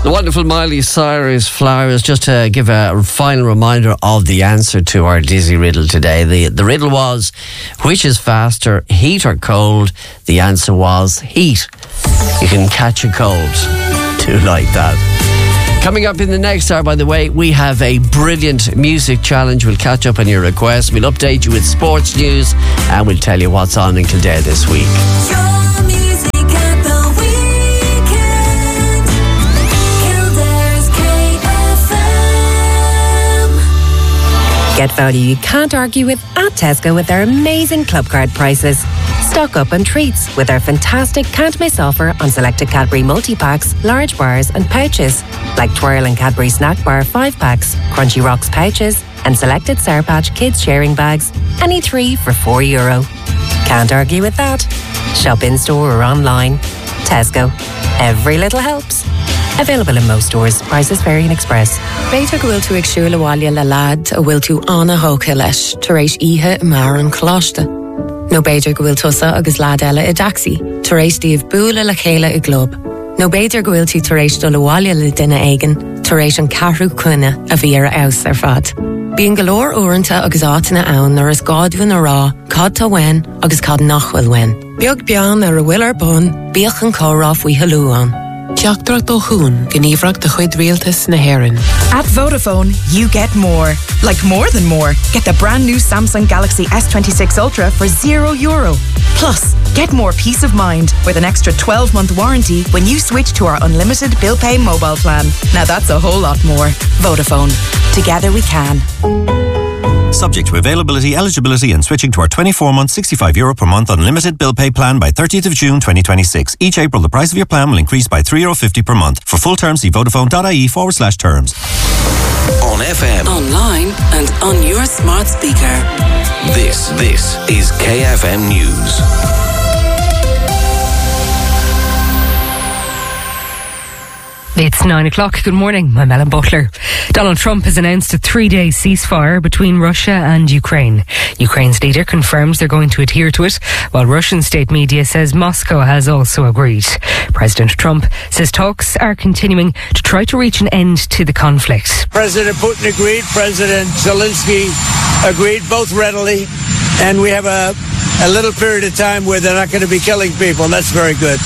The wonderful Miley Cyrus, Flowers. Just to give a final reminder of the answer to our dizzy riddle today. The riddle was, which is faster, heat or cold? The answer was heat. You can catch a cold. Do like that. Coming up in the next hour, by the way, we have a brilliant music challenge. We'll catch up on your requests. We'll update you with sports news, and we'll tell you what's on in Kildare this week. Your music at the weekend. Kildare's KFM. Get value you can't argue with at Tesco with their amazing club card prices. Stock up on treats with our fantastic can't miss offer on selected Cadbury multi-packs, large bars and pouches, like Twirl and Cadbury Snack Bar 5-packs, Crunchy Rocks pouches and selected Sour Patch Kids sharing bags, any 3 for €4. Can't argue with that. Shop in store or online. Tesco. Every little helps. Available in most stores. Prices vary in Express. Beidir go bhfuil tú ag siúil abhaile le lad a bhfuil tú anna hóca leis tar éis ihe mar an choláiste. No beidir go bhfuil tusa agus lad eile I daxi tar éis díobh búla le chéile I glob. No beidir go bhfuil tú tar éis do le bhaile le duine aigen tar éis an carthú cuine a bhí ar aus ar fad. Bíon golóir uaireanta agus átainna ann nar is gádhuin a rá, cad tá wein agus cad nachhfuil wein. Beag bean ar a bhfuil ar bun, bíoch an córá faoi halúán. Teachtarach do hún, gníomhreacht de chuid rialtas na hÉireann. At Vodafone, you get more. Like more than more. Get the brand new Samsung Galaxy S26 Ultra for €0. Plus, get more peace of mind with an extra 12-month warranty when you switch to our unlimited bill pay mobile plan. Now that's a whole lot more. Vodafone. Together we can. Subject to availability, eligibility and switching to our 24-month €65 per month unlimited bill pay plan by 30th of June 2026. Each April the price of your plan will increase by €3.50 per month. For full terms see vodafone.ie/terms. On FM, Online and on your smart speaker. this is KFM News. It's 9 o'clock. Good morning. I'm Ellen Butler. Donald Trump has announced a 3-day ceasefire between Russia and Ukraine. Ukraine's leader confirms they're going to adhere to it, while Russian state media says Moscow has also agreed. President Trump says talks are continuing to try to reach an end to the conflict. President Putin agreed, President Zelensky agreed, both readily, and we have a little period of time where they're not going to be killing people, and that's very good.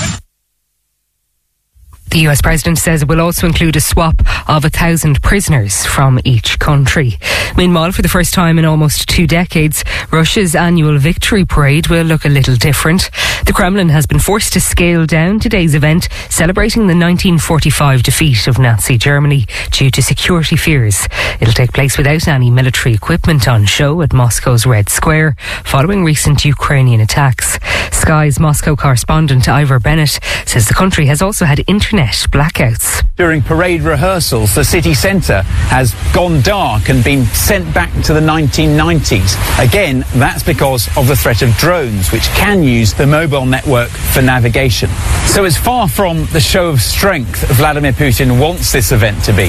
The US President says it will also include a swap of 1,000 prisoners from each country. Meanwhile, for the first time in almost 2 decades, Russia's annual victory parade will look a little different. The Kremlin has been forced to scale down today's event, celebrating the 1945 defeat of Nazi Germany due to security fears. It'll take place without any military equipment on show at Moscow's Red Square, following recent Ukrainian attacks. Sky's Moscow correspondent Ivor Bennett says the country has also had internet blackouts. During parade rehearsals, the city centre has gone dark and been sent back to the 1990s. Again, that's because of the threat of drones, which can use the mobile network for navigation. So it's far from the show of strength Vladimir Putin wants this event to be.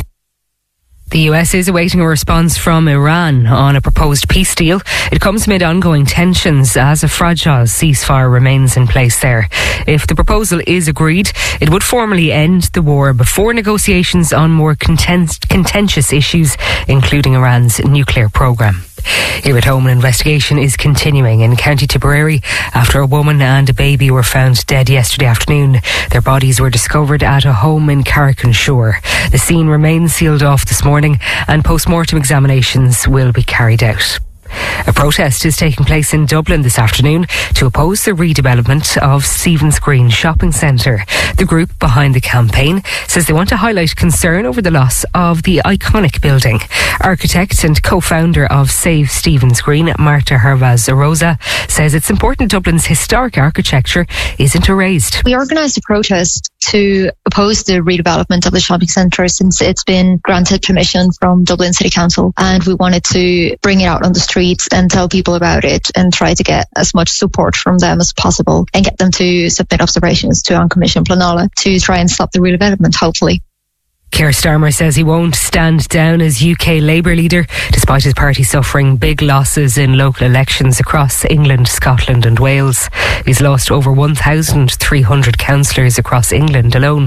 The US is awaiting a response from Iran on a proposed peace deal. It comes amid ongoing tensions as a fragile ceasefire remains in place there. If the proposal is agreed, it would formally end the war before negotiations on more contentious issues, including Iran's nuclear programme. Here at home, an investigation is continuing in County Tipperary after a woman and a baby were found dead yesterday afternoon. Their bodies were discovered at a home in Carrick-on-Shore. The scene remains sealed off this morning and post-mortem examinations will be carried out. A protest is taking place in Dublin this afternoon to oppose the redevelopment of Stephen's Green Shopping Centre. The group behind the campaign says they want to highlight concern over the loss of the iconic building. Architect and co-founder of Save Stephen's Green, Marta Hervaz-Rosa, says it's important Dublin's historic architecture isn't erased. We organised a protest to oppose the redevelopment of the shopping centre since it's been granted permission from Dublin City Council, and we wanted to bring it out on the streets and tell people about it and try to get as much support from them as possible and get them to submit observations to An Commission Pleanála to try and stop the redevelopment, hopefully. Keir Starmer says he won't stand down as UK Labour leader, despite his party suffering big losses in local elections across England, Scotland and Wales. He's lost over 1,300 councillors across England alone.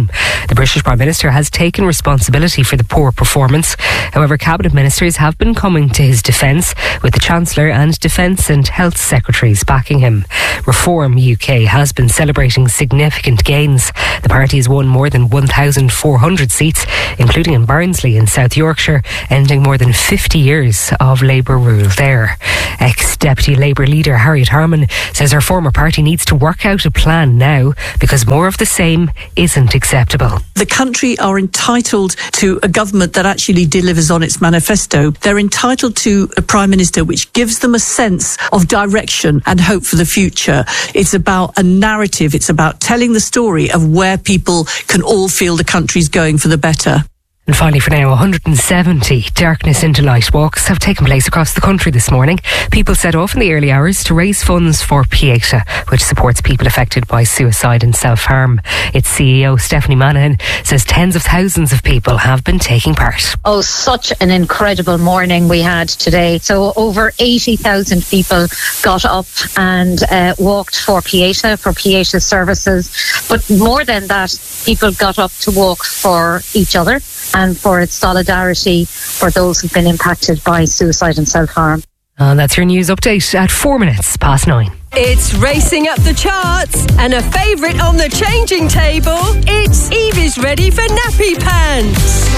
The British Prime Minister has taken responsibility for the poor performance. However, Cabinet Ministers have been coming to his defence, with the Chancellor and Defence and Health Secretaries backing him. Reform UK has been celebrating significant gains. The party has won more than 1,400 seats, including in Barnsley in South Yorkshire, ending more than 50 years of Labour rule there. Ex-Deputy Labour leader Harriet Harman says her former party needs to work out a plan now because more of the same isn't acceptable. The country are entitled to a government that actually delivers on its manifesto. They're entitled to a Prime Minister which gives them a sense of direction and hope for the future. It's about a narrative. It's about telling the story of where people can all feel the country's going for the better. And finally, for now, 170 Darkness into Light walks have taken place across the country this morning. People set off in the early hours to raise funds for Pieta, which supports people affected by suicide and self-harm. Its CEO, Stephanie Manahan, says tens of thousands of people have been taking part. Oh, such an incredible morning we had today. So over 80,000 people got up and walked for Pieta, for Pieta services. But more than that, people got up to walk for each other and for its solidarity for those who've been impacted by suicide and self-harm. And that's your news update at 9:04. It's racing up the charts and a favourite on the changing table. It's Evie's ready for nappy pants.